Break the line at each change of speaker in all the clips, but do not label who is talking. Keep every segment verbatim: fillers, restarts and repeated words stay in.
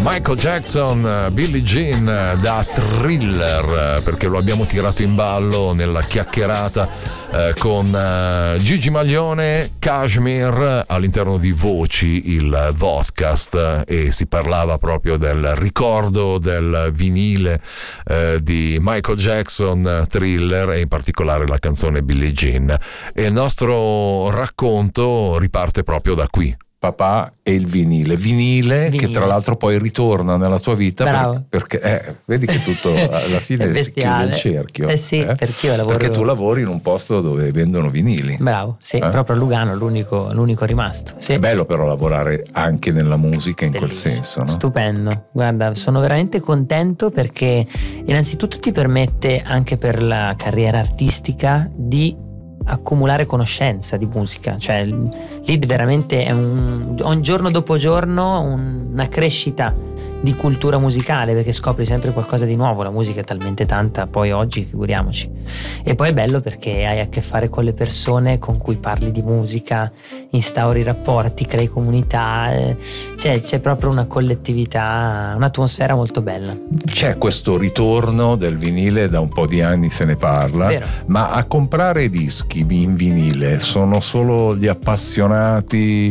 Michael Jackson, Billie Jean da Thriller, perché lo abbiamo tirato in ballo nella chiacchierata eh, con eh, Gigi Maglione, Kashmir all'interno di Voci, il Vodcast, e si parlava proprio del ricordo del vinile eh, di Michael Jackson, Thriller, e in particolare la canzone Billie Jean, e il nostro racconto riparte proprio da qui. Papà e il vinile. vinile, vinile, che tra l'altro poi ritorna nella tua vita.
Bravo.
perché, perché eh, vedi che tutto alla fine si chiude il cerchio.
Eh sì, eh? Perché io lavoro...
Perché tu lavori in un posto dove vendono vinili.
Bravo, sì, eh? proprio a Lugano, l'unico, l'unico rimasto. Sì.
È bello però lavorare anche nella musica in Bellissimo. Quel senso, no?
Stupendo. Guarda, sono veramente contento perché innanzitutto ti permette anche per la carriera artistica di accumulare conoscenza di musica, cioè lì veramente è un, un giorno dopo giorno un, una crescita di cultura musicale, perché scopri sempre qualcosa di nuovo. La musica è talmente tanta, poi oggi figuriamoci. E poi è bello perché hai a che fare con le persone con cui parli di musica, instauri rapporti, crei comunità, eh, cioè c'è proprio una collettività, un'atmosfera molto bella.
C'è questo ritorno del vinile, da un po' di anni se ne parla.
Vero.
Ma a comprare dischi in vinile sono solo gli appassionati,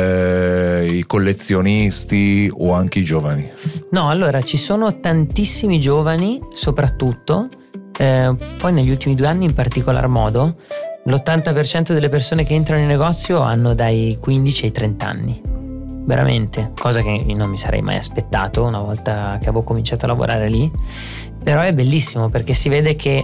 eh, i collezionisti o anche i giovani?
No, allora ci sono tantissimi giovani soprattutto, eh, poi negli ultimi due anni in particolar modo. L'ottanta per cento delle persone che entrano in negozio hanno dai quindici ai trenta anni, veramente, cosa che non mi sarei mai aspettato una volta che avevo cominciato a lavorare lì. Però è bellissimo perché si vede che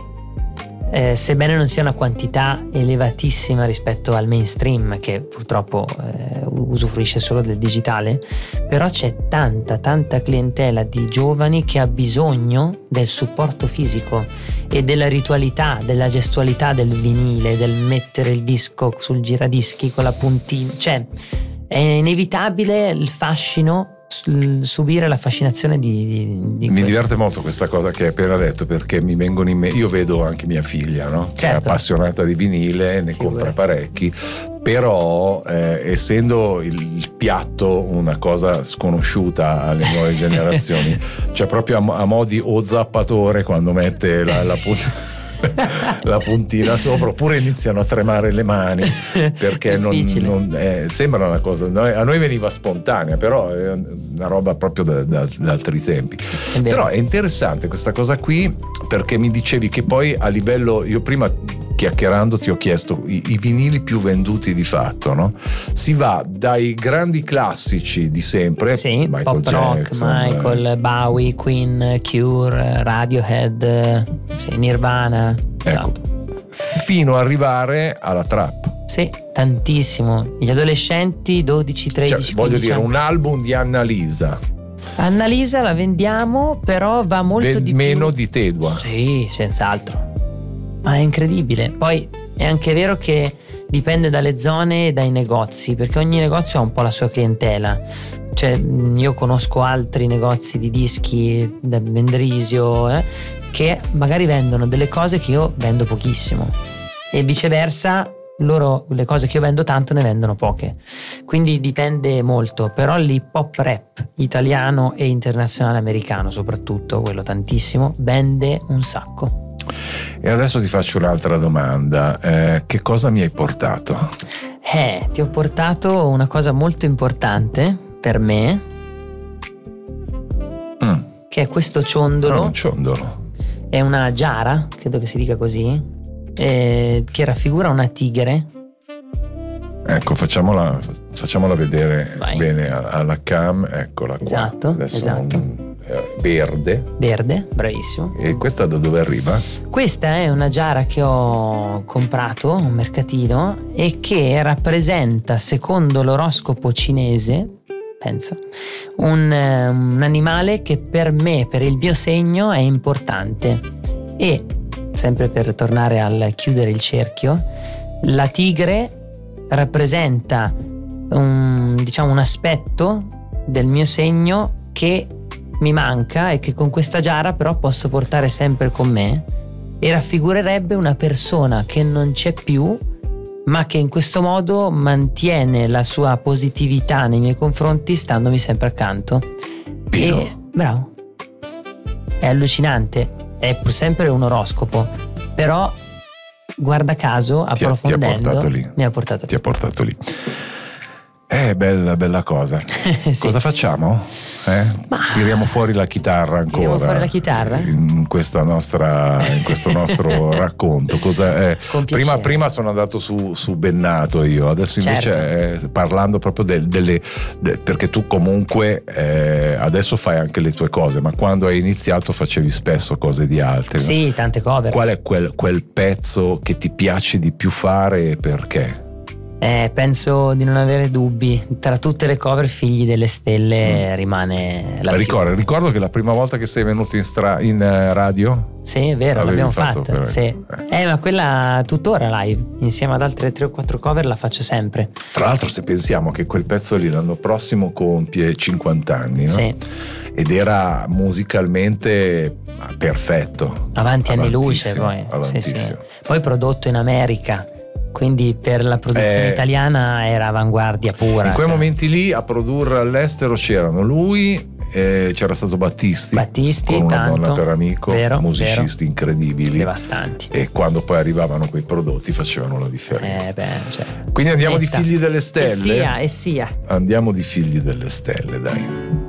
Eh, sebbene non sia una quantità elevatissima rispetto al mainstream, che purtroppo eh, usufruisce solo del digitale, però c'è tanta tanta clientela di giovani che ha bisogno del supporto fisico e della ritualità, della gestualità del vinile, del mettere il disco sul giradischi con la puntina. Cioè è inevitabile il fascino, subire la fascinazione di, di, di
mi questo. Diverte molto questa cosa che hai appena detto, perché mi vengono in me, io vedo anche mia figlia, no? Certo. Che è appassionata di vinile, ne Figurati. compra parecchi, però eh, essendo il piatto una cosa sconosciuta alle nuove generazioni, cioè proprio a, a mo' di o zappatore quando mette la, la puntina la puntina sopra, oppure iniziano a tremare le mani perché non, non eh, sembra una cosa, a noi veniva spontanea, però è una roba proprio da, da, da altri tempi.
È
però è interessante questa cosa qui, perché mi dicevi che poi a livello, io prima chiacchierando ti ho chiesto i, i vinili più venduti di fatto, no? Si va dai grandi classici di sempre,
sì,
Michael
pop
Jackson,
rock, Michael, eh. Bowie, Queen, Cure, Radiohead, sì, Nirvana,
ecco,
esatto.
Fino ad arrivare alla trap.
Sì, tantissimo. Gli adolescenti dodici, tredici,
cioè, voglio
quindici
dire,
anni.
Un album di Annalisa.
Annalisa la vendiamo, però va molto
Ven-
di
meno
più.
di Tedua.
Sì, senz'altro. Ma è incredibile. Poi è anche vero che dipende dalle zone e dai negozi, perché ogni negozio ha un po' la sua clientela. Cioè, io conosco altri negozi di dischi da Mendrisio eh, che magari vendono delle cose che io vendo pochissimo, e viceversa, loro le cose che io vendo tanto ne vendono poche. Quindi dipende molto. Però l'hip hop rap italiano e internazionale americano, soprattutto quello tantissimo, vende un sacco.
E adesso ti faccio un'altra domanda. Eh, che cosa mi hai portato?
Eh, ti ho portato una cosa molto importante per me,
mm.
che è questo ciondolo.
Oh, un ciondolo.
È una giara, credo che si dica così, eh, che raffigura una tigre.
Ecco, facciamola, facciamola vedere
Vai.
bene alla cam. Eccola qua.
Esatto,
adesso
esatto.
Un, eh, verde.
Verde, bravissimo.
E questa da dove arriva?
Questa è una giara che ho comprato a un mercatino e che rappresenta, secondo l'oroscopo cinese, pensa, un, un animale che per me, per il mio segno, è importante. E sempre per tornare al chiudere il cerchio, la tigre rappresenta un, diciamo, un aspetto del mio segno che mi manca e che con questa giara però posso portare sempre con me, e raffigurerebbe una persona che non c'è più, ma che in questo modo mantiene la sua positività nei miei confronti, standomi sempre accanto.
Pino.
E, bravo. È allucinante, è pur sempre un oroscopo, però guarda caso,
Ti ha-
approfondendo,
ti ha portato lì.
mi ha portato
Ti
lì.
ha portato lì. Eh, bella, bella cosa.
Sì.
Cosa facciamo? Eh?
Ma-
Tiriamo fuori la chitarra ancora.
Tiriamo fuori la chitarra?
In questa nostra, in questo nostro racconto. Cosa, eh,
Con
prima,
piacere.
prima sono andato su, su Bennato io, adesso invece
Certo.
eh, parlando proprio del- delle. de- perché tu comunque eh, adesso fai anche le tue cose, ma quando hai iniziato facevi spesso cose di altri. no?
Sì, tante cover.
Qual è quel, quel pezzo che ti piace di più fare e perché?
Eh, penso di non avere dubbi. Tra tutte le cover, Figli delle Stelle rimane la più.
Ricordo, ricordo che la prima volta che sei venuto in, stra- in eh, radio
Sì, è vero,
l'avevi
l'abbiamo
fatto
fatta.
per-
Sì.
eh.
Eh, ma quella tuttora live, insieme ad altre tre o quattro cover, la faccio sempre.
Tra l'altro, se pensiamo che quel pezzo lì l'anno prossimo compie cinquanta anni, no?
Sì.
Ed era musicalmente perfetto.
Avanti anni luce,
Avantissimo,
poi. Sì,
avantissimo.
sì. Poi prodotto in America, quindi per la produzione
Eh,
italiana era avanguardia pura.
In quei
cioè.
momenti lì a produrre all'estero c'erano lui, eh, c'era stato Battisti,
Battisti,
con Una
tanto,
donna per amico,
vero,
musicisti
vero.
incredibili.
Devastanti.
E quando poi arrivavano quei prodotti facevano la differenza.
Eh, beh, cioè,
Quindi andiamo
netta.
di Figli delle Stelle.
E sia, e sia.
Andiamo di Figli delle Stelle, dai.